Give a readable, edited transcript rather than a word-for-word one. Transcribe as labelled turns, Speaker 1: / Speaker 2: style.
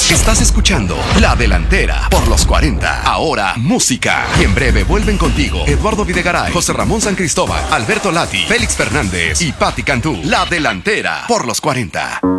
Speaker 1: Estás escuchando La Delantera por los 40. Ahora, música. Y en breve vuelven contigo Eduardo Videgaray, José Ramón San Cristóbal, Alberto Lati, Félix Fernández y Patti Cantú. La Delantera por los 40.